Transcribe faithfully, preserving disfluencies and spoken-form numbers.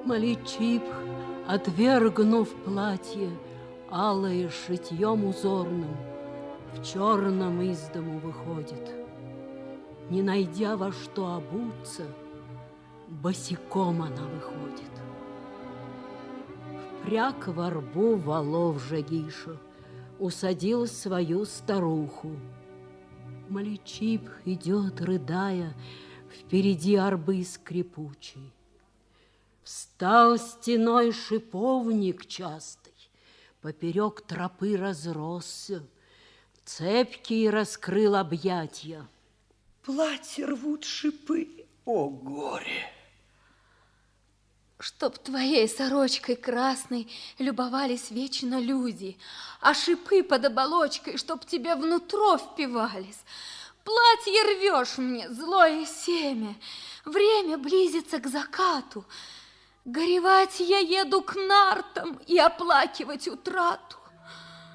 Маличип, отвергнув платье, алое шитьем узорным, в черном из дому выходит. Не найдя во что обуться, босиком она выходит. Впряг во рбу валов Жагиша, усадил свою старуху. Маличип идет, рыдая, впереди арбы скрипучей. Встал стеной шиповник частый, поперек тропы разросся, цепкий раскрыл объятья. Платье рвут шипы, о горе! Чтоб твоей сорочкой красной любовались вечно люди, а шипы под оболочкой, чтоб тебе внутрь впивались. Платье рвешь мне, злое семя, время близится к закату. Горевать я еду к нартам и оплакивать утрату.